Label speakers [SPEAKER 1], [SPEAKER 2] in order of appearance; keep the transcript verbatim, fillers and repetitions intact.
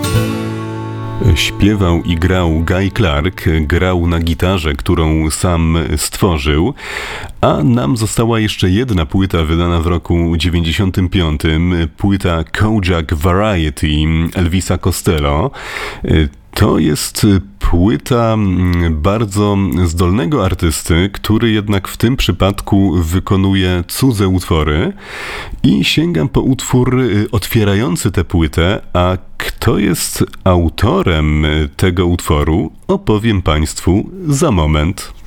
[SPEAKER 1] Śpiewał i grał Guy Clark, grał na gitarze, którą sam stworzył, a nam została jeszcze jedna płyta wydana w roku dziewięćdziesiątym piątym, płyta Kojak Variety Elvisa Costello. To jest płyta bardzo zdolnego artysty, który jednak w tym przypadku wykonuje cudze utwory i sięgam po utwór otwierający tę płytę, a kto jest autorem tego utworu, opowiem Państwu za moment.